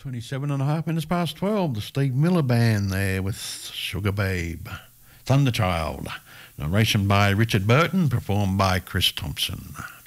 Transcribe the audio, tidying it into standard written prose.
27 and a half minutes past 12, the Steve Miller Band there with Sugar Babe. Thunderchild, narration by Richard Burton, performed by Chris Thompson.